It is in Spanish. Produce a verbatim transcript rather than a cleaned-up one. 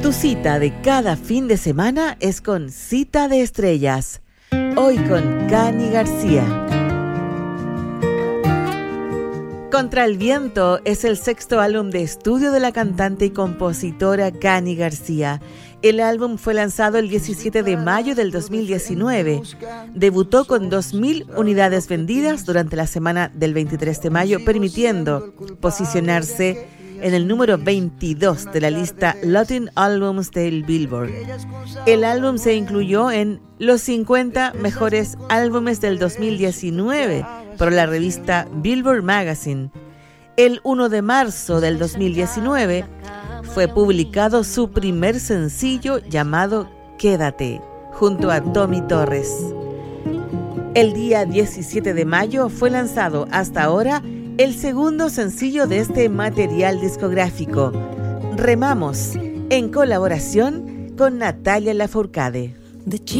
Tu cita de cada fin de semana es con Cita de Estrellas. Hoy con Cani García. Contra el viento es el sexto álbum de estudio de la cantante y compositora Cani García. El álbum fue lanzado el diecisiete de mayo del dos mil diecinueve. Debutó con dos mil unidades vendidas durante la semana del veintitrés de mayo, permitiendo posicionarse en el número veintidós de la lista Latin Albums del Billboard. El álbum se incluyó en los cincuenta mejores álbumes del dos mil diecinueve por la revista Billboard Magazine. El primero de marzo del dos mil diecinueve fue publicado su primer sencillo llamado Quédate, junto a Tommy Torres. El día diecisiete de mayo fue lanzado hasta ahora el segundo sencillo de este material discográfico, Remamos, en colaboración con Natalia Lafourcade.